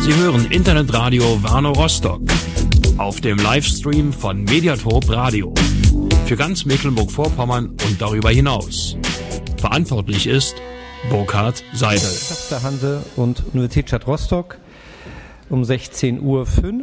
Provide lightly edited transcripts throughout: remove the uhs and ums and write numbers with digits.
Sie hören Internetradio Warnow Rostock auf dem Livestream von Mediatorp Radio für ganz Mecklenburg-Vorpommern und darüber hinaus. Verantwortlich ist Burkhard Seidel. Der Hanse und Universitätsstadt Rostock um 16.05 Uhr.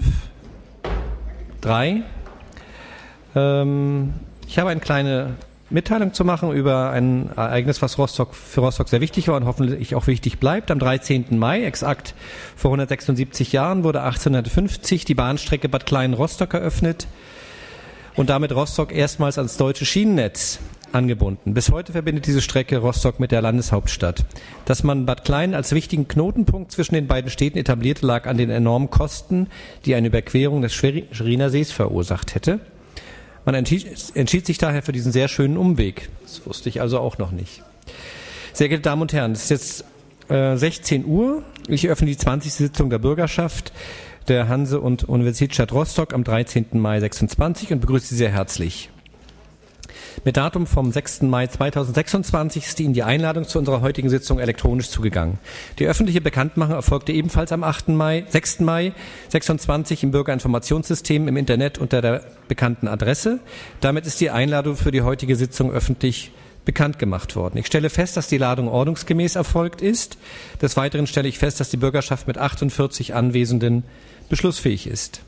Ich habe eine kleine Mitteilung zu machen über ein Ereignis, was für Rostock sehr wichtig war und hoffentlich auch wichtig bleibt. Am 13. Mai, exakt vor 176 Jahren, wurde 1850 die Bahnstrecke Bad Klein-Rostock eröffnet und damit Rostock erstmals ans deutsche Schienennetz angebunden. Bis heute verbindet diese Strecke Rostock mit der Landeshauptstadt. Dass man Bad Klein als wichtigen Knotenpunkt zwischen den beiden Städten etablierte, lag an den enormen Kosten, die eine Überquerung des Schweriner Sees verursacht hätte. Man entschied sich daher für diesen sehr schönen Umweg. Das wusste ich also auch noch nicht. Sehr geehrte Damen und Herren, es ist jetzt 16 Uhr. Ich eröffne die 20. Sitzung der Bürgerschaft der Hanse- und Universitätsstadt Rostock am 13. Mai 26 und begrüße Sie sehr herzlich. Mit Datum vom 6. Mai 2026 ist Ihnen die Einladung zu unserer heutigen Sitzung elektronisch zugegangen. Die öffentliche Bekanntmachung erfolgte ebenfalls am 6. Mai 26 im Bürgerinformationssystem im Internet unter der bekannten Adresse. Damit ist die Einladung für die heutige Sitzung öffentlich bekannt gemacht worden. Ich stelle fest, dass die Ladung ordnungsgemäß erfolgt ist. Des Weiteren stelle ich fest, dass die Bürgerschaft mit 48 Anwesenden beschlussfähig ist.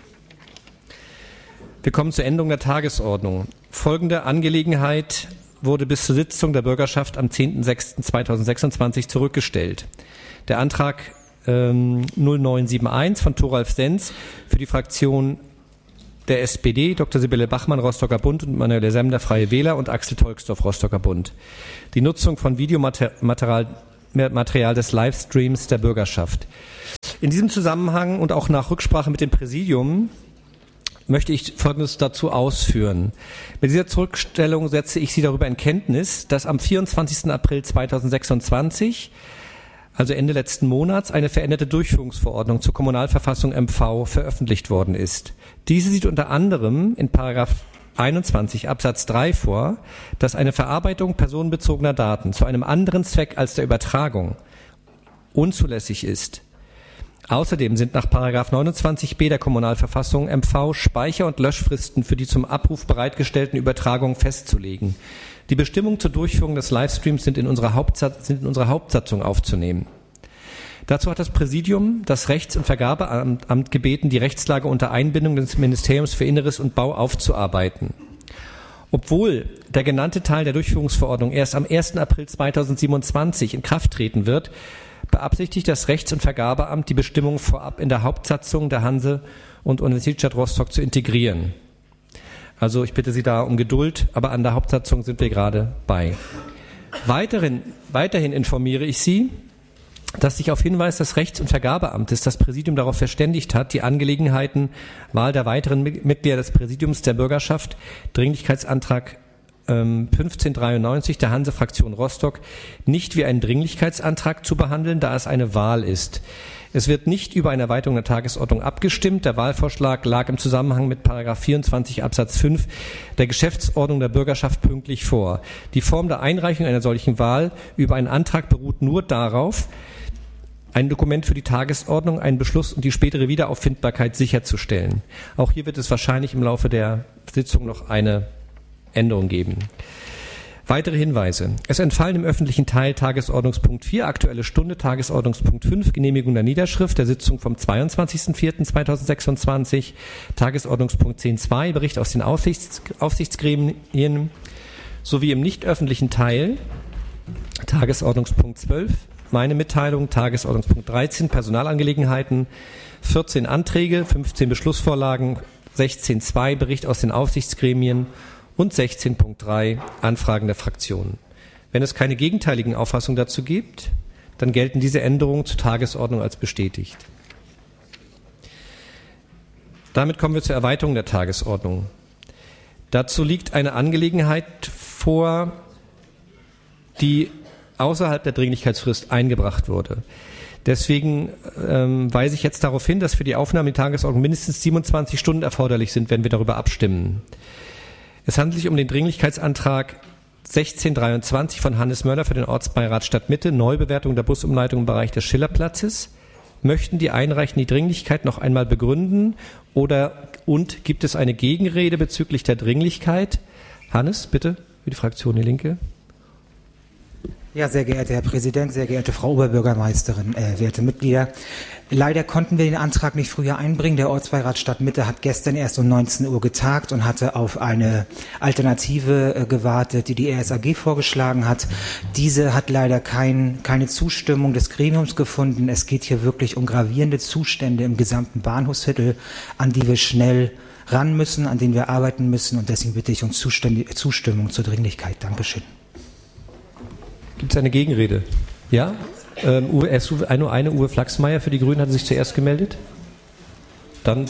Wir kommen zur Änderung der Tagesordnung. Folgende Angelegenheit wurde bis zur Sitzung der Bürgerschaft am 10.06.2026 zurückgestellt. Der Antrag 0971 von Thoralf Senz für die Fraktion der SPD, Dr. Sibylle Bachmann, Rostocker Bund und Manuela Semler, Freie Wähler und Axel Tolksdorf, Rostocker Bund. Die Nutzung von Videomaterial des Livestreams der Bürgerschaft. In diesem Zusammenhang und auch nach Rücksprache mit dem Präsidium möchte ich Folgendes dazu ausführen. Mit dieser Zurückstellung setze ich Sie darüber in Kenntnis, dass am 24. April 2026, also Ende letzten Monats, eine veränderte Durchführungsverordnung zur Kommunalverfassung MV veröffentlicht worden ist. Diese sieht unter anderem in § 21 Absatz 3 vor, dass eine Verarbeitung personenbezogener Daten zu einem anderen Zweck als der Übertragung unzulässig ist. Außerdem sind nach § 29b der Kommunalverfassung MV Speicher- und Löschfristen für die zum Abruf bereitgestellten Übertragungen festzulegen. Die Bestimmungen zur Durchführung des Livestreams sind in unserer Hauptsatzung aufzunehmen. Dazu hat das Präsidium das Rechts- und Vergabeamt gebeten, die Rechtslage unter Einbindung des Ministeriums für Inneres und Bau aufzuarbeiten. Obwohl der genannte Teil der Durchführungsverordnung erst am 1. April 2027 in Kraft treten wird, beabsichtigt das Rechts- und Vergabeamt, die Bestimmungen vorab in der Hauptsatzung der Hanse- und Universitätsstadt Rostock zu integrieren. Also ich bitte Sie da um Geduld, aber an der Hauptsatzung sind wir gerade bei. Weiterhin informiere ich Sie, dass sich auf Hinweis des Rechts- und Vergabeamtes das Präsidium darauf verständigt hat, die Angelegenheiten Wahl der weiteren Mitglieder des Präsidiums der Bürgerschaft, Dringlichkeitsantrag 1593 der Hanse-Fraktion Rostock nicht wie einen Dringlichkeitsantrag zu behandeln, da es eine Wahl ist. Es wird nicht über eine Erweiterung der Tagesordnung abgestimmt. Der Wahlvorschlag lag im Zusammenhang mit § 24 Absatz 5 der Geschäftsordnung der Bürgerschaft pünktlich vor. Die Form der Einreichung einer solchen Wahl über einen Antrag beruht nur darauf, ein Dokument für die Tagesordnung, einen Beschluss und die spätere Wiederauffindbarkeit sicherzustellen. Auch hier wird es wahrscheinlich im Laufe der Sitzung noch eine Änderung geben. Weitere Hinweise. Es entfallen im öffentlichen Teil Tagesordnungspunkt 4, Aktuelle Stunde, Tagesordnungspunkt 5, Genehmigung der Niederschrift der Sitzung vom 22.04.2026, Tagesordnungspunkt 10.2, Bericht aus den Aufsichtsgremien, sowie im nicht öffentlichen Teil Tagesordnungspunkt 12, meine Mitteilung, Tagesordnungspunkt 13, Personalangelegenheiten, 14 Anträge, 15 Beschlussvorlagen, 16.2, Bericht aus den Aufsichtsgremien und 16.3 Anfragen der Fraktionen. Wenn es keine gegenteiligen Auffassungen dazu gibt, dann gelten diese Änderungen zur Tagesordnung als bestätigt. Damit kommen wir zur Erweiterung der Tagesordnung. Dazu liegt eine Angelegenheit vor, die außerhalb der Dringlichkeitsfrist eingebracht wurde. Deswegen weise ich jetzt darauf hin, dass für die Aufnahme in die Tagesordnung mindestens 27 Stunden erforderlich sind, wenn wir darüber abstimmen. Es handelt sich um den Dringlichkeitsantrag 1623 von Hannes Möller für den Ortsbeirat Stadtmitte, Neubewertung der Busumleitung im Bereich des Schillerplatzes. möchten die Einreichenden die Dringlichkeit noch einmal begründen und gibt es eine Gegenrede bezüglich der Dringlichkeit? Hannes, bitte, für die Fraktion Die Linke. Ja, sehr geehrter Herr Präsident, sehr geehrte Frau Oberbürgermeisterin, werte Mitglieder. Leider konnten wir den Antrag nicht früher einbringen. Der Ortsbeirat Stadtmitte hat gestern erst um 19 Uhr getagt und hatte auf eine Alternative gewartet, die die RSAG vorgeschlagen hat. Diese hat leider keine Zustimmung des Gremiums gefunden. Es geht hier wirklich um gravierende Zustände im gesamten Bahnhofsviertel, an die wir schnell ran müssen, an denen wir arbeiten müssen. Und deswegen bitte ich um Zustimmung zur Dringlichkeit. Dankeschön. Gibt es eine Gegenrede? Ja? Uwe Flachsmeier für die Grünen hatte sich zuerst gemeldet. Dann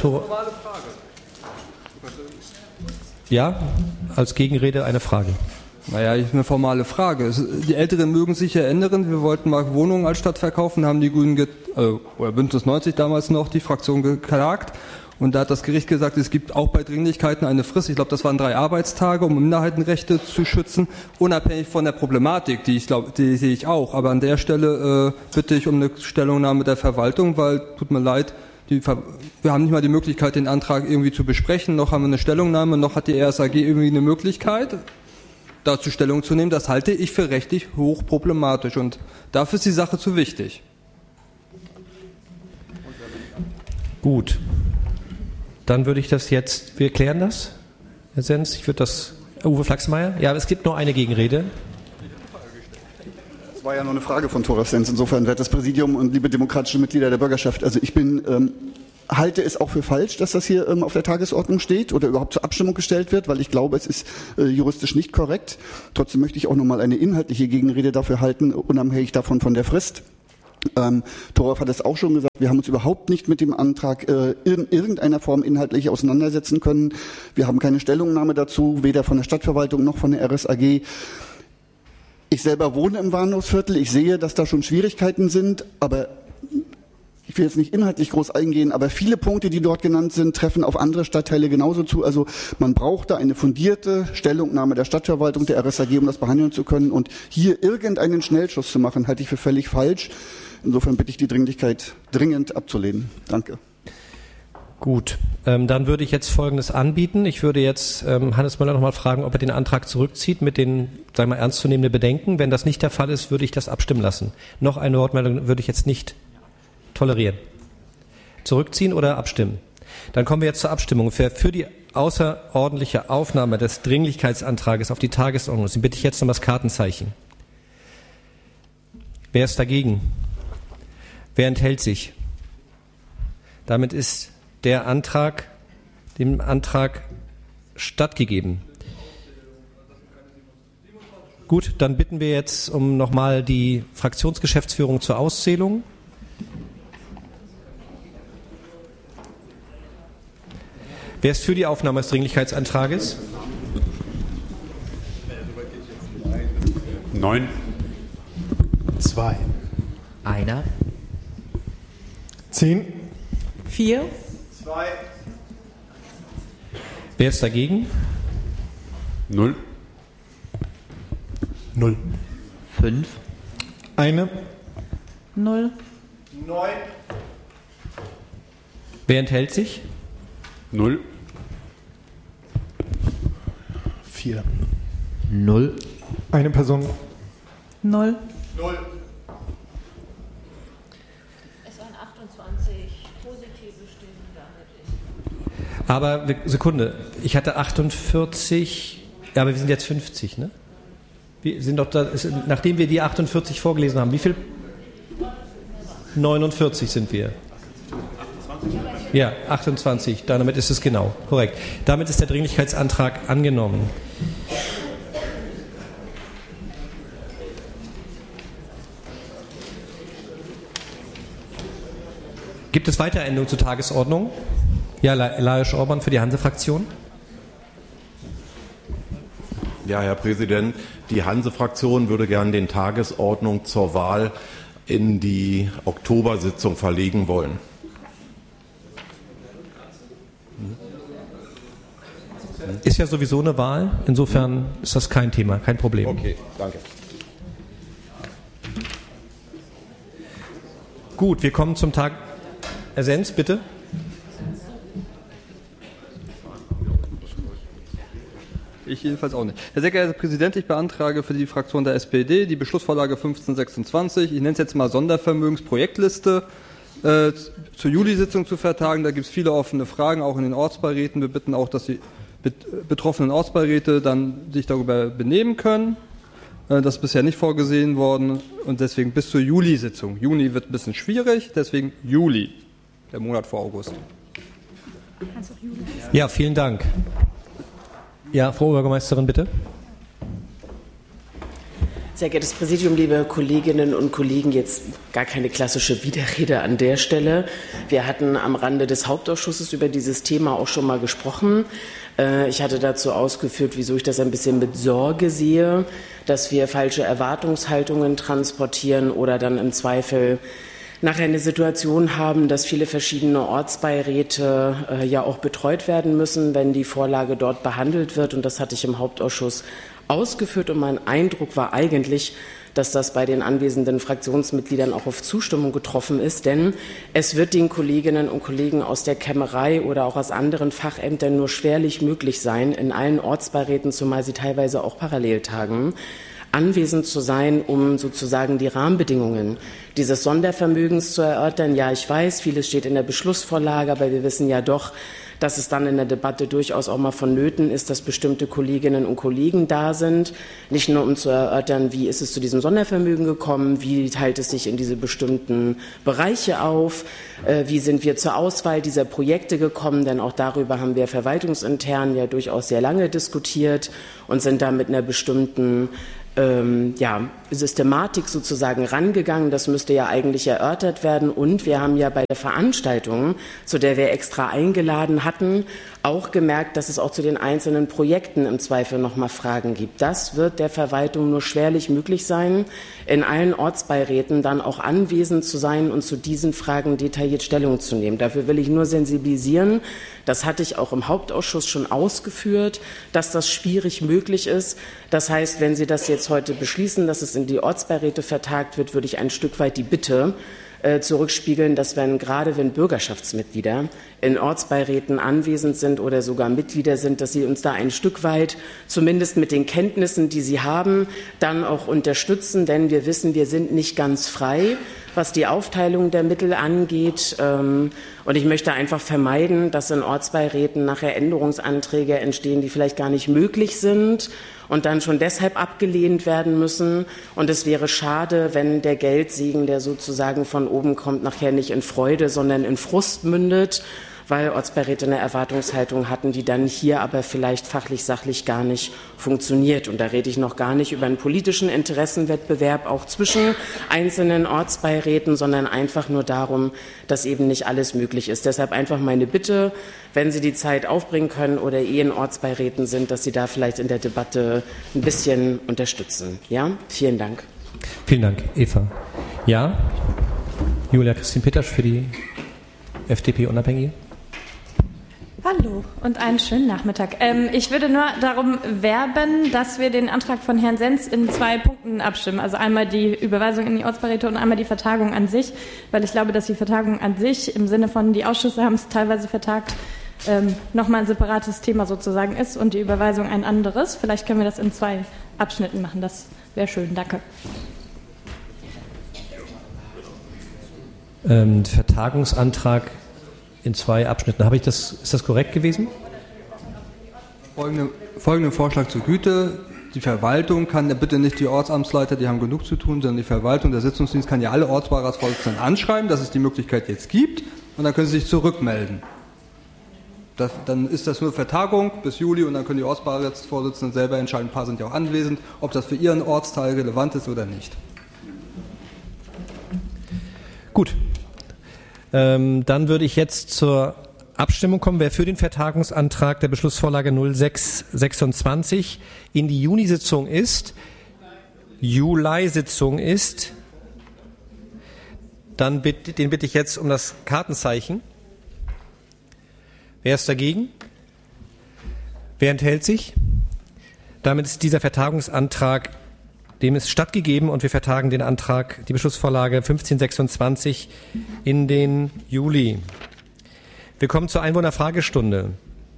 Ja, als Gegenrede eine Frage. Naja, eine formale Frage. Die Älteren mögen sich erinnern, wir wollten mal Wohnungen als Stadt verkaufen, haben die Grünen, oder Bündnis 90 damals noch, die Fraktion geklagt. Und da hat das Gericht gesagt, es gibt auch bei Dringlichkeiten eine Frist, ich glaube, das waren 3 Arbeitstage, um Minderheitenrechte zu schützen, unabhängig von der Problematik, die sehe ich auch. Aber an der Stelle bitte ich um eine Stellungnahme der Verwaltung, weil, tut mir leid, wir haben nicht mal die Möglichkeit, den Antrag irgendwie zu besprechen, noch haben wir eine Stellungnahme, noch hat die RSAG irgendwie eine Möglichkeit, dazu Stellung zu nehmen. Das halte ich für rechtlich hochproblematisch und dafür ist die Sache zu wichtig. Gut. Dann würde ich das jetzt, wir klären das, Herr Sens, ich würde das, Uwe Flachsmeier, ja, es gibt nur eine Gegenrede. Das war ja nur eine Frage von Thora Sens, insofern wertes Präsidium und liebe demokratische Mitglieder der Bürgerschaft, also ich halte es auch für falsch, dass das hier auf der Tagesordnung steht oder überhaupt zur Abstimmung gestellt wird, weil ich glaube, es ist juristisch nicht korrekt. Trotzdem möchte ich auch nochmal eine inhaltliche Gegenrede dafür halten, unabhängig davon von der Frist. Thoralf hat es auch schon gesagt, wir haben uns überhaupt nicht mit dem Antrag in irgendeiner Form inhaltlich auseinandersetzen können. Wir haben keine Stellungnahme dazu, weder von der Stadtverwaltung noch von der RSAG. Ich selber wohne im Bahnhofsviertel, ich sehe, dass da schon Schwierigkeiten sind, aber ich will jetzt nicht inhaltlich groß eingehen, aber viele Punkte, die dort genannt sind, treffen auf andere Stadtteile genauso zu. Also man braucht da eine fundierte Stellungnahme der Stadtverwaltung, der RSAG, um das behandeln zu können. Und hier irgendeinen Schnellschuss zu machen, halte ich für völlig falsch. Insofern bitte ich die Dringlichkeit dringend abzulehnen. Danke. Gut, dann würde ich jetzt Folgendes anbieten. Ich würde jetzt Hannes Möller noch mal fragen, ob er den Antrag zurückzieht mit den, sagen wir mal, ernstzunehmenden Bedenken. Wenn das nicht der Fall ist, würde ich das abstimmen lassen. Noch eine Wortmeldung würde ich jetzt nicht tolerieren. Zurückziehen oder abstimmen? Dann kommen wir jetzt zur Abstimmung. Wer für die außerordentliche Aufnahme des Dringlichkeitsantrages auf die Tagesordnung ist, den bitte ich jetzt um das Kartenzeichen. Wer ist dagegen? Wer enthält sich? Damit ist dem Antrag stattgegeben. Gut, dann bitten wir jetzt um nochmal die Fraktionsgeschäftsführung zur Auszählung. Wer ist für die Aufnahme des Dringlichkeitsantrages? 9. 2. 1. 10. 4. 2. Wer ist dagegen? 0. 0. 5. 1. 0. 9. Wer enthält sich? 0. 4. 0. Eine Person. 0. 0. Es waren 28 positive Stimmen, damit ist. Aber, Sekunde, ich hatte 48, ja, aber wir sind jetzt 50, ne? Wir sind doch da, nachdem wir die 48 vorgelesen haben, wie viel? 49 sind wir. Ja, 28, damit ist es genau, korrekt. Damit ist der Dringlichkeitsantrag angenommen. Gibt es weitere Änderungen zur Tagesordnung? Ja, Lajos Orban für die Hanse-Fraktion. Ja, Herr Präsident, die Hanse-Fraktion würde gern den Tagesordnung zur Wahl in die Oktobersitzung verlegen wollen. Ist ja sowieso eine Wahl, insofern ist das kein Thema, kein Problem. Okay, danke. Gut, wir kommen zum Tag. Herr Sens, bitte. Ich jedenfalls auch nicht. Herr sehr geehrter Herr Präsident, ich beantrage für die Fraktion der SPD die Beschlussvorlage 1526, ich nenne es jetzt mal Sondervermögensprojektliste, zur Juli-Sitzung zu vertagen. Da gibt es viele offene Fragen, auch in den Ortsbeiräten. Wir bitten auch, dass die betroffenen Ortsbeiräte dann sich darüber benehmen können. Das ist bisher nicht vorgesehen worden und deswegen bis zur Juli-Sitzung. Juni wird ein bisschen schwierig, deswegen Juli, der Monat vor August. Ja, vielen Dank. Ja, Frau Oberbürgermeisterin, bitte. Sehr geehrtes Präsidium, liebe Kolleginnen und Kollegen, jetzt gar keine klassische Widerrede an der Stelle. Wir hatten am Rande des Hauptausschusses über dieses Thema auch schon mal gesprochen. Ich hatte dazu ausgeführt, wieso ich das ein bisschen mit Sorge sehe, dass wir falsche Erwartungshaltungen transportieren oder dann im Zweifel nachher eine Situation haben, dass viele verschiedene Ortsbeiräte ja auch betreut werden müssen, wenn die Vorlage dort behandelt wird. Und das hatte ich im Hauptausschuss ausgeführt. Und mein Eindruck war eigentlich, dass das bei den anwesenden Fraktionsmitgliedern auch auf Zustimmung getroffen ist. Denn es wird den Kolleginnen und Kollegen aus der Kämmerei oder auch aus anderen Fachämtern nur schwerlich möglich sein, in allen Ortsbeiräten, zumal sie teilweise auch parallel tagen, anwesend zu sein, um sozusagen die Rahmenbedingungen dieses Sondervermögens zu erörtern. Ja, ich weiß, vieles steht in der Beschlussvorlage, aber wir wissen ja doch, dass es dann in der Debatte durchaus auch mal vonnöten ist, dass bestimmte Kolleginnen und Kollegen da sind, nicht nur um zu erörtern, wie ist es zu diesem Sondervermögen gekommen, wie teilt es sich in diese bestimmten Bereiche auf, wie sind wir zur Auswahl dieser Projekte gekommen, denn auch darüber haben wir verwaltungsintern ja durchaus sehr lange diskutiert und sind da mit einer bestimmten Systematik sozusagen rangegangen. Das müsste ja eigentlich erörtert werden. Und wir haben ja bei der Veranstaltung, zu der wir extra eingeladen hatten, auch gemerkt, dass es auch zu den einzelnen Projekten im Zweifel noch mal Fragen gibt. Das wird der Verwaltung nur schwerlich möglich sein, in allen Ortsbeiräten dann auch anwesend zu sein und zu diesen Fragen detailliert Stellung zu nehmen. Dafür will ich nur sensibilisieren. Das hatte ich auch im Hauptausschuss schon ausgeführt, dass das schwierig möglich ist. Das heißt, wenn Sie das jetzt heute beschließen, dass es in die Ortsbeiräte vertagt wird, würde ich ein Stück weit die Bitte zurückspiegeln, dass gerade wenn Bürgerschaftsmitglieder in Ortsbeiräten anwesend sind oder sogar Mitglieder sind, dass sie uns da ein Stück weit, zumindest mit den Kenntnissen, die sie haben, dann auch unterstützen. Denn wir wissen, wir sind nicht ganz frei, was die Aufteilung der Mittel angeht. Und ich möchte einfach vermeiden, dass in Ortsbeiräten nachher Änderungsanträge entstehen, die vielleicht gar nicht möglich sind und dann schon deshalb abgelehnt werden müssen. Und es wäre schade, wenn der Geldsegen, der sozusagen von oben kommt, nachher nicht in Freude, sondern in Frust mündet, weil Ortsbeiräte eine Erwartungshaltung hatten, die dann hier aber vielleicht fachlich, sachlich gar nicht funktioniert. Und da rede ich noch gar nicht über einen politischen Interessenwettbewerb auch zwischen einzelnen Ortsbeiräten, sondern einfach nur darum, dass eben nicht alles möglich ist. Deshalb einfach meine Bitte, wenn Sie die Zeit aufbringen können oder in Ortsbeiräten sind, dass Sie da vielleicht in der Debatte ein bisschen unterstützen. Ja, vielen Dank. Vielen Dank, Eva. Ja, Julia Christine Peters für die FDP-Unabhängige. Hallo und einen schönen Nachmittag. Ich würde nur darum werben, dass wir den Antrag von Herrn Sens in 2 Punkten abstimmen. Also einmal die Überweisung in die Ortsbeiräte und einmal die Vertagung an sich, weil ich glaube, dass die Vertagung an sich im Sinne von, die Ausschüsse haben es teilweise vertagt, nochmal ein separates Thema sozusagen ist und die Überweisung ein anderes. Vielleicht können wir das in 2 Abschnitten machen. Das wäre schön. Danke. Vertagungsantrag in 2 Abschnitten. Ist das korrekt gewesen? Folgenden Vorschlag zur Güte. Die Verwaltung kann bitte nicht die Ortsamtsleiter, die haben genug zu tun, sondern die Verwaltung, der Sitzungsdienst kann ja alle Ortsbeiratsvorsitzenden anschreiben, dass es die Möglichkeit jetzt gibt und dann können sie sich zurückmelden. Dann ist das nur Vertagung bis Juli und dann können die Ortsbeiratsvorsitzenden selber entscheiden, ein paar sind ja auch anwesend, ob das für ihren Ortsteil relevant ist oder nicht. Gut. Dann würde ich jetzt zur Abstimmung kommen. Wer für den Vertagungsantrag der Beschlussvorlage 0626 in die Juni-Sitzung ist, Juli-Sitzung ist, dann den bitte ich jetzt um das Kartenzeichen. Wer ist dagegen? Wer enthält sich? Damit ist dieser Vertagungsantrag dem ist stattgegeben und wir vertagen den Antrag, die Beschlussvorlage 1526 in den Juli. Wir kommen zur Einwohnerfragestunde.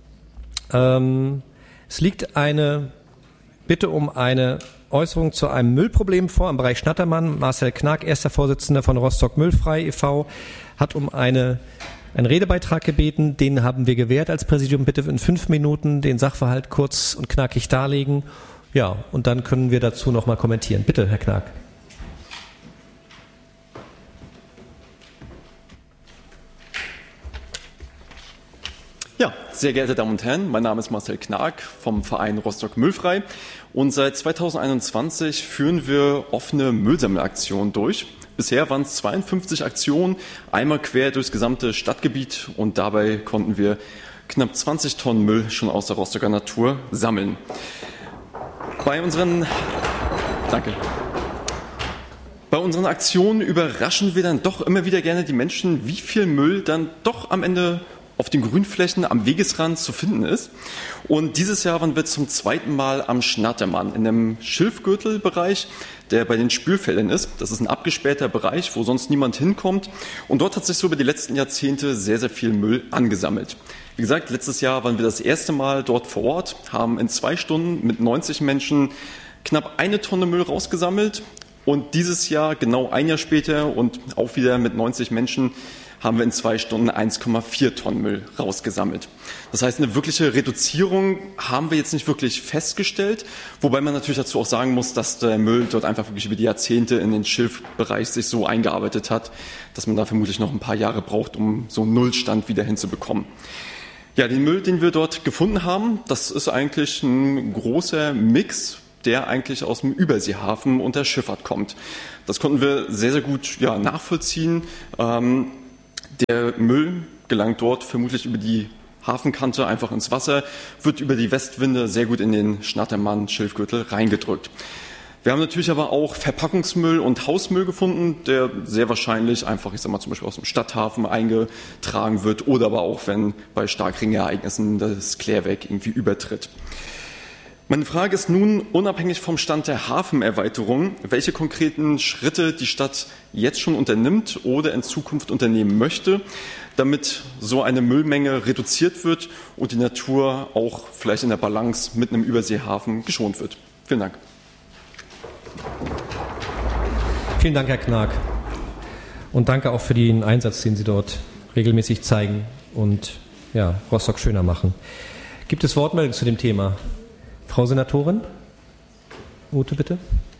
Es liegt eine Bitte um eine Äußerung zu einem Müllproblem vor im Bereich Schnattermann. Marcel Knag, erster Vorsitzender von Rostock Müllfrei e.V., hat um einen Redebeitrag gebeten. Den haben wir gewährt als Präsidium. Bitte in 5 Minuten den Sachverhalt kurz und knackig darlegen. Ja, und dann können wir dazu noch mal kommentieren. Bitte, Herr Knag. Ja, sehr geehrte Damen und Herren, mein Name ist Marcel Knag vom Verein Rostock Müllfrei und seit 2021 führen wir offene Müllsammelaktionen durch. Bisher waren es 52 Aktionen, einmal quer durchs gesamte Stadtgebiet und dabei konnten wir knapp 20 Tonnen Müll schon aus der Rostocker Natur sammeln. Bei unseren Aktionen überraschen wir dann doch immer wieder gerne die Menschen, wie viel Müll dann doch am Ende auf den Grünflächen am Wegesrand zu finden ist. Und dieses Jahr waren wir zum 2. Mal am Schnattermann in einem Schilfgürtelbereich, der bei den Spülfeldern ist. Das ist ein abgesperrter Bereich, wo sonst niemand hinkommt. Und dort hat sich so über die letzten Jahrzehnte sehr, sehr viel Müll angesammelt. Wie gesagt, letztes Jahr waren wir das erste Mal dort vor Ort, haben in 2 Stunden mit 90 Menschen knapp 1 Tonne Müll rausgesammelt. Und dieses Jahr, genau ein Jahr später und auch wieder mit 90 Menschen, haben wir in 2 Stunden 1,4 Tonnen Müll rausgesammelt. Das heißt, eine wirkliche Reduzierung haben wir jetzt nicht wirklich festgestellt, wobei man natürlich dazu auch sagen muss, dass der Müll dort einfach wirklich über die Jahrzehnte in den Schilfbereich sich so eingearbeitet hat, dass man da vermutlich noch ein paar Jahre braucht, um so einen Nullstand wieder hinzubekommen. Ja, den Müll, den wir dort gefunden haben, das ist eigentlich ein großer Mix, der eigentlich aus dem Überseehafen und der Schifffahrt kommt. Das konnten wir sehr, sehr gut nachvollziehen. Der Müll gelangt dort vermutlich über die Hafenkante einfach ins Wasser, wird über die Westwinde sehr gut in den Schnattermann-Schilfgürtel reingedrückt. Wir haben natürlich aber auch Verpackungsmüll und Hausmüll gefunden, der sehr wahrscheinlich einfach, zum Beispiel aus dem Stadthafen eingetragen wird oder aber auch, wenn bei Starkregenereignissen das Klärwerk irgendwie übertritt. Meine Frage ist nun, unabhängig vom Stand der Hafenerweiterung, welche konkreten Schritte die Stadt jetzt schon unternimmt oder in Zukunft unternehmen möchte, damit so eine Müllmenge reduziert wird und die Natur auch vielleicht in der Balance mit einem Überseehafen geschont wird. Vielen Dank. Vielen Dank, Herr Knag. Und danke auch für den Einsatz, den Sie dort regelmäßig zeigen und Rostock schöner machen. Gibt es Wortmeldungen zu dem Thema? Frau Senatorin? Ute, bitte.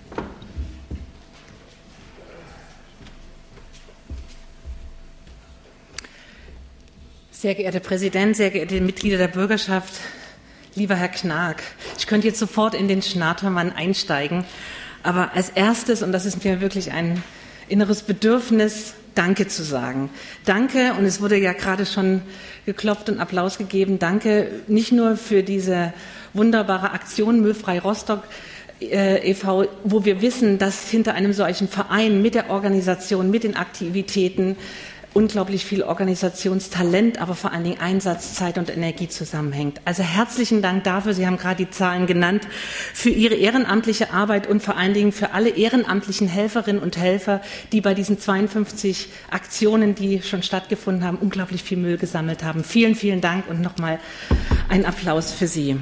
Sehr geehrter Herr Präsident, sehr geehrte Mitglieder der Bürgerschaft, lieber Herr Knag, ich könnte jetzt sofort in den Schnattermann einsteigen, aber als erstes, und das ist mir wirklich ein inneres Bedürfnis, Danke zu sagen. Danke, und es wurde ja gerade schon geklopft und Applaus gegeben, danke nicht nur für diese wunderbare Aktion Müllfrei Rostock e.V., wo wir wissen, dass hinter einem solchen Verein mit der Organisation, mit den Aktivitäten unglaublich viel Organisationstalent, aber vor allen Dingen Einsatz, Zeit und Energie zusammenhängt. Also herzlichen Dank dafür, Sie haben gerade die Zahlen genannt, für Ihre ehrenamtliche Arbeit und vor allen Dingen für alle ehrenamtlichen Helferinnen und Helfer, die bei diesen 52 Aktionen, die schon stattgefunden haben, unglaublich viel Müll gesammelt haben. Vielen, vielen Dank und nochmal ein Applaus für Sie.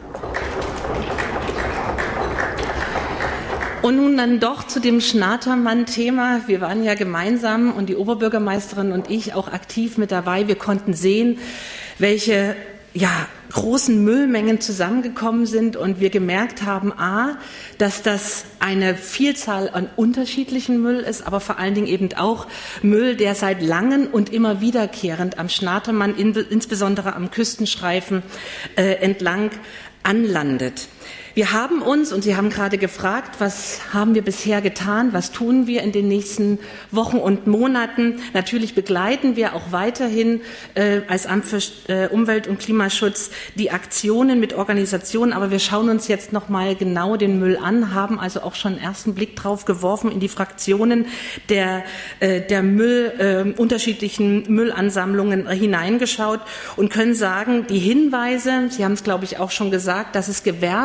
Und nun dann doch zu dem Schnattermann-Thema. Wir waren ja gemeinsam und die Oberbürgermeisterin und ich auch aktiv mit dabei. Wir konnten sehen, welche großen Müllmengen zusammengekommen sind und wir gemerkt haben, dass das eine Vielzahl an unterschiedlichen Müll ist, aber vor allen Dingen eben auch Müll, der seit langem und immer wiederkehrend am Schnattermann, insbesondere am Küstenstreifen entlang anlandet. Wir haben uns, und Sie haben gerade gefragt, was haben wir bisher getan, was tun wir in den nächsten Wochen und Monaten. Natürlich begleiten wir auch weiterhin als Amt für Umwelt- und Klimaschutz die Aktionen mit Organisationen, aber wir schauen uns jetzt noch mal genau den Müll an, haben also auch schon einen ersten Blick drauf geworfen in die Fraktionen der unterschiedlichen Müllansammlungen hineingeschaut und können sagen, die Hinweise, Sie haben es glaube ich auch schon gesagt, dass es gewerblicher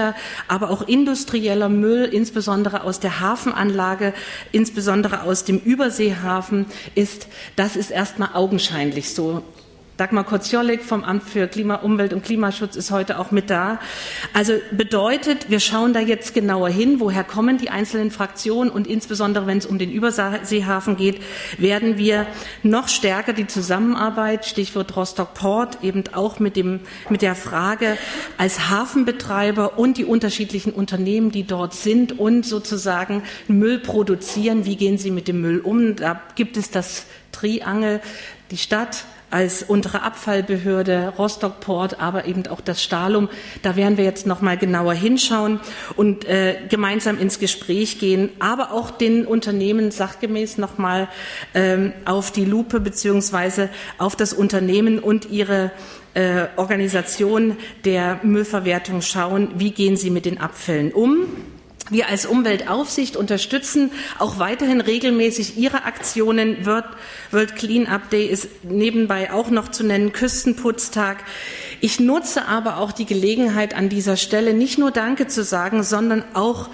persönlicher, aber auch industrieller Müll, insbesondere aus der Hafenanlage, insbesondere aus dem Überseehafen ist, das ist erstmal augenscheinlich so. Dagmar Koziolek vom Amt für Umwelt und Klimaschutz ist heute auch mit da. Also bedeutet, wir schauen da jetzt genauer hin, woher kommen die einzelnen Fraktionen und insbesondere, wenn es um den Überseehafen geht, werden wir noch stärker die Zusammenarbeit, Stichwort Rostock Port, eben auch mit der Frage als Hafenbetreiber und die unterschiedlichen Unternehmen, die dort sind und sozusagen Müll produzieren, wie gehen sie mit dem Müll um? Da gibt es das Triangel, die Stadt als untere Abfallbehörde, Rostock Port, aber eben auch das Stahlum. Da werden wir jetzt noch mal genauer hinschauen und gemeinsam ins Gespräch gehen, aber auch den Unternehmen sachgemäß noch mal auf die Lupe beziehungsweise auf das Unternehmen und ihre Organisation der Müllverwertung schauen, wie gehen sie mit den Abfällen um. Wir als Umweltaufsicht unterstützen auch weiterhin regelmäßig Ihre Aktionen. World Clean Up Day ist nebenbei auch noch zu nennen, Küstenputztag. Ich nutze aber auch die Gelegenheit an dieser Stelle, nicht nur Danke zu sagen, sondern auch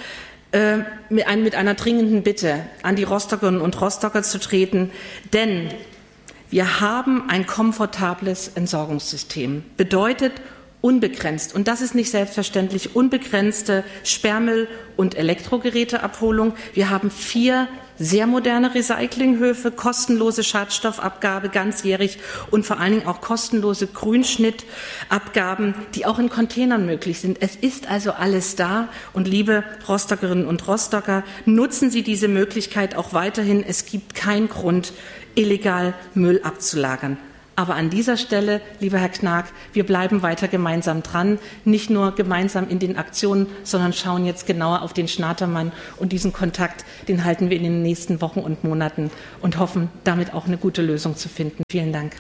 mit einer dringenden Bitte an die Rostockerinnen und Rostocker zu treten. Denn wir haben ein komfortables Entsorgungssystem. Bedeutet, unbegrenzt, und das ist nicht selbstverständlich, unbegrenzte Sperrmüll- und Elektrogeräteabholung. Wir haben 4 sehr moderne Recyclinghöfe, kostenlose Schadstoffabgabe ganzjährig und vor allen Dingen auch kostenlose Grünschnittabgaben, die auch in Containern möglich sind. Es ist also alles da und liebe Rostockerinnen und Rostocker, nutzen Sie diese Möglichkeit auch weiterhin. Es gibt keinen Grund, illegal Müll abzulagern. Aber an dieser Stelle, lieber Herr Knag, wir bleiben weiter gemeinsam dran, nicht nur gemeinsam in den Aktionen, sondern schauen jetzt genauer auf den Schnatermann und diesen Kontakt, den halten wir in den nächsten Wochen und Monaten und hoffen, damit auch eine gute Lösung zu finden. Vielen Dank.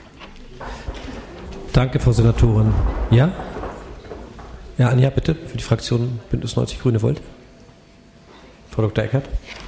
Danke, Frau Senatorin. Ja? Ja, Anja, bitte, für die Fraktion Bündnis 90 Grüne Volt. Frau Dr. Eckert.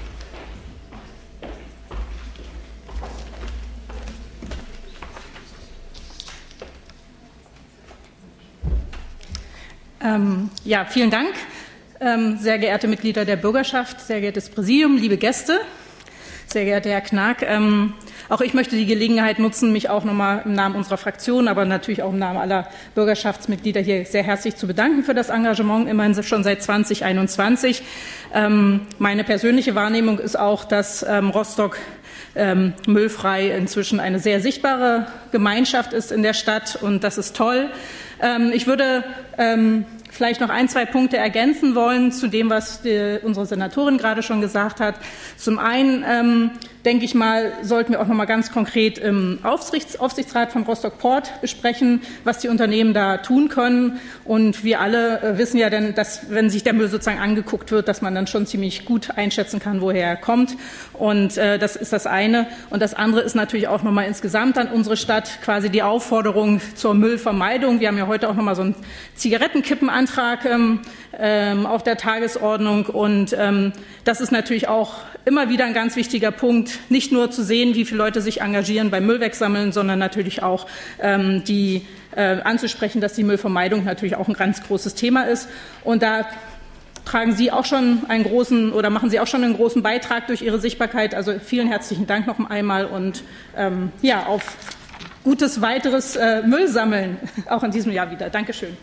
Ja, vielen Dank, sehr geehrte Mitglieder der Bürgerschaft, sehr geehrtes Präsidium, liebe Gäste, sehr geehrter Herr Knag. Auch ich möchte die Gelegenheit nutzen, mich auch nochmal im Namen unserer Fraktion, aber natürlich auch im Namen aller Bürgerschaftsmitglieder hier sehr herzlich zu bedanken für das Engagement, immerhin schon seit 2021. Meine persönliche Wahrnehmung ist auch, dass Rostock müllfrei inzwischen eine sehr sichtbare Gemeinschaft ist in der Stadt und das ist toll. Ich würde vielleicht noch 1, 2 Punkte ergänzen wollen zu dem, was unsere Senatorin gerade schon gesagt hat. Zum einen denke ich mal, sollten wir auch noch mal ganz konkret im Aufsichtsrat von Rostock Port besprechen, was die Unternehmen da tun können. Und wir alle wissen ja dann, dass, wenn sich der Müll sozusagen angeguckt wird, dass man dann schon ziemlich gut einschätzen kann, woher er kommt. Und das ist das eine. Und das andere ist natürlich auch noch mal insgesamt an unsere Stadt quasi die Aufforderung zur Müllvermeidung. Wir haben ja heute auch noch mal so einen Zigarettenkippenantrag auf der Tagesordnung. Und das ist natürlich auch immer wieder ein ganz wichtiger Punkt, nicht nur zu sehen, wie viele Leute sich engagieren beim Müllwegsammeln, sondern natürlich auch anzusprechen, dass die Müllvermeidung natürlich auch ein ganz großes Thema ist. Und da tragen Sie auch schon einen großen oder machen Sie auch schon einen großen Beitrag durch Ihre Sichtbarkeit. Also vielen herzlichen Dank noch einmal und ja, auf gutes weiteres Müllsammeln auch in diesem Jahr wieder. Dankeschön.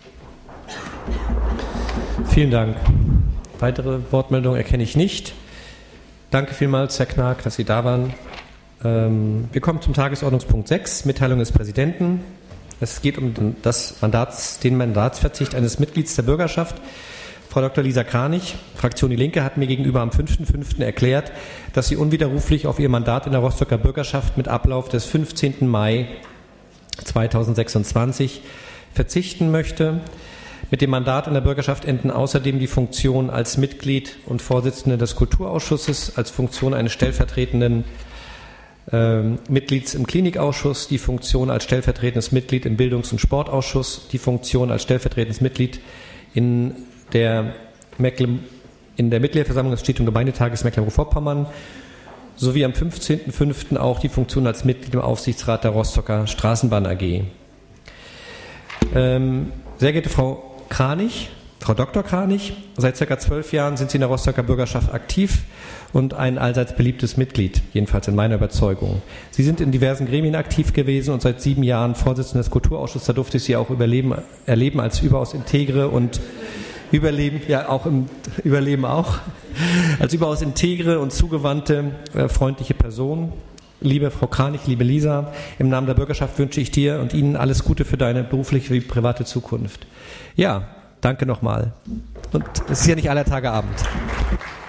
Vielen Dank. Weitere Wortmeldungen erkenne ich nicht. Danke vielmals, Herr Knag, dass Sie da waren. Wir kommen zum Tagesordnungspunkt 6, Mitteilung des Präsidenten. Es geht um den Mandatsverzicht eines Mitglieds der Bürgerschaft. Frau Dr. Lisa Kranich, Fraktion Die Linke, hat mir gegenüber am 5.5. erklärt, dass sie unwiderruflich auf ihr Mandat in der Rostocker Bürgerschaft mit Ablauf des 15. Mai 2026 verzichten möchte. Mit dem Mandat in der Bürgerschaft enden außerdem die Funktion als Mitglied und Vorsitzende des Kulturausschusses, als Funktion eines stellvertretenden Mitglieds im Klinikausschuss, die Funktion als stellvertretendes Mitglied im Bildungs- und Sportausschuss, die Funktion als stellvertretendes Mitglied in der Mitgliederversammlung des Städte- und Gemeindetages Mecklenburg-Vorpommern sowie am 15.05. auch die Funktion als Mitglied im Aufsichtsrat der Rostocker Straßenbahn AG. Sehr geehrte Frau Kranich, Frau Dr. Kranich, seit ca. 12 Jahren sind Sie in der Rostocker Bürgerschaft aktiv und ein allseits beliebtes Mitglied, jedenfalls in meiner Überzeugung. Sie sind in diversen Gremien aktiv gewesen und seit 7 Jahren Vorsitzende des Kulturausschusses. Da durfte ich Sie auch erleben als überaus integre und als überaus integre und zugewandte, freundliche Person. Liebe Frau Kranich, liebe Lisa, im Namen der Bürgerschaft wünsche ich dir und Ihnen alles Gute für deine berufliche wie private Zukunft. Ja, danke nochmal. Und es ist ja nicht aller Tage Abend.